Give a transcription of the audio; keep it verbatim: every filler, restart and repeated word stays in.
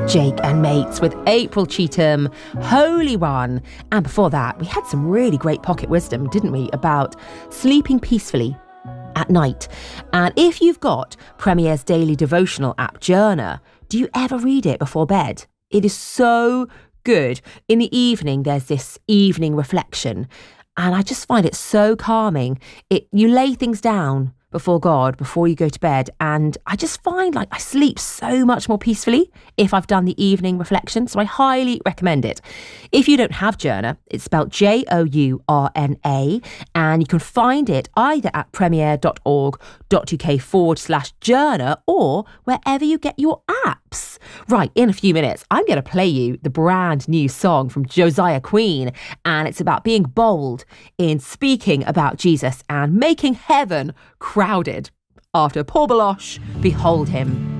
Jake and Mates with April Cheetham, Holy One. And before that, we had some really great pocket wisdom, didn't we, about sleeping peacefully at night. And if you've got Premier's daily devotional app, Journer, do you ever read it before bed? It is so good. In the evening, there's this evening reflection, and I just find it so calming. It you lay things down before God, before you go to bed. And I just find like I sleep so much more peacefully if I've done the evening reflection. So I highly recommend it. If you don't have Journer, it's spelled J O U R N A, and you can find it either at premier.org.uk forward slash Journer or wherever you get your apps. Right, in a few minutes, I'm going to play you the brand new song from Josiah Queen, and it's about being bold in speaking about Jesus and making heaven crowded. After Paul Baloche, Behold Him.